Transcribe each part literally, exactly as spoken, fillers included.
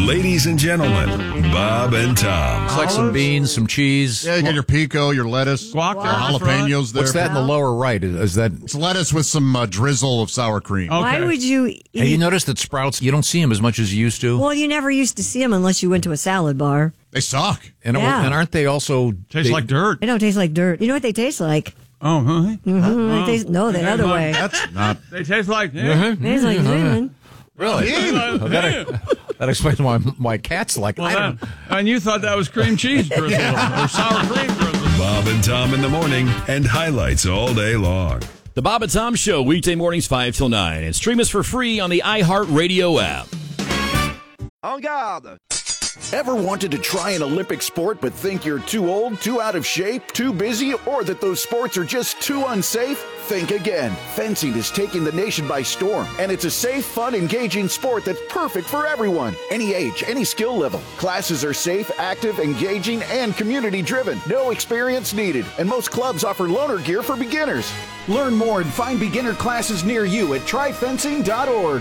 Ladies and gentlemen, Bob and Tom. It's like some beans, some cheese. Yeah, you got your pico, your lettuce, Guac, your jalapenos there. What's that in the lower right? Is, is that? It's lettuce with some uh, drizzle of sour cream. Okay. Why would you eat? Have you noticed that Sprouts, you don't see them as much as you used to? Well, you never used to see them unless you went to a salad bar. They suck. And, Yeah. and aren't they also... Tastes they- like dirt. They don't taste like dirt. You know what they taste like? Oh, huh? Mm-hmm. They taste, no, the other way. That's not. They taste like. Yeah. Uh-huh. They taste like cinnamon. Really? Yeah. Well, that, that explains why my cat's like, Well, I don't that, and you thought that was cream cheese drizzle or sour cream drizzle. Bob and Tom in the morning and highlights all day long. The Bob and Tom Show, weekday mornings five till nine. And stream us for free on the iHeartRadio app. En garde! Ever wanted to try an Olympic sport but think you're too old, too out of shape, too busy, or that those sports are just too unsafe? Think again. Fencing is taking the nation by storm, and it's a safe, fun, engaging sport that's perfect for everyone. Any age, any skill level. Classes are safe, active, engaging, and community-driven. No experience needed, and most clubs offer loaner gear for beginners. Learn more and find beginner classes near you at try fencing dot org.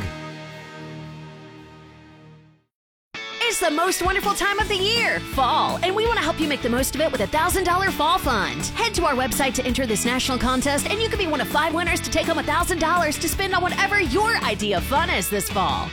It's the most wonderful time of the year, fall, and we want to help you make the most of it with a one thousand dollars Fall Fund. Head to our website to enter this national contest, and you can be one of five winners to take home one thousand dollars to spend on whatever your idea of fun is this fall.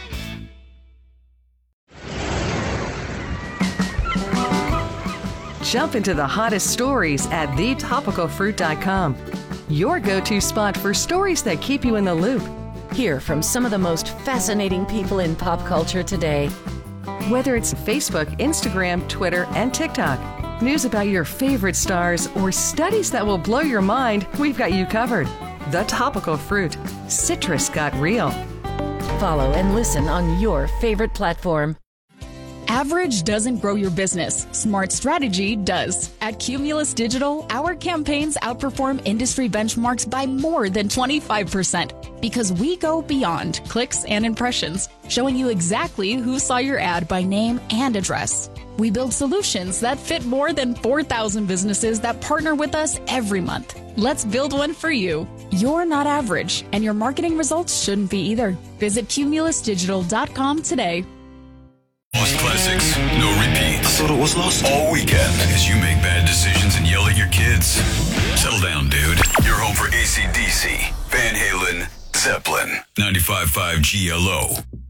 Jump into the hottest stories at the topical fruit dot com. Your go-to spot for stories that keep you in the loop. Hear from some of the most fascinating people in pop culture today. Whether it's Facebook, Instagram, Twitter, and TikTok, news about your favorite stars, or studies that will blow your mind, we've got you covered. The Topical Fruit. Citrus got real. Follow and listen on your favorite platform. Average doesn't grow your business. Smart strategy does. At Cumulus Digital, our campaigns outperform industry benchmarks by more than twenty-five percent because we go beyond clicks and impressions, showing you exactly who saw your ad by name and address. We build solutions that fit more than four thousand businesses that partner with us every month. Let's build one for you. You're not average, and your marketing results shouldn't be either. Visit cumulus digital dot com today. Lost classics, no repeats. I thought it was lost all weekend as you make bad decisions and yell at your kids. Settle down, dude. You're home for A C D C, Van Halen, Zeppelin, ninety-five point five G L O.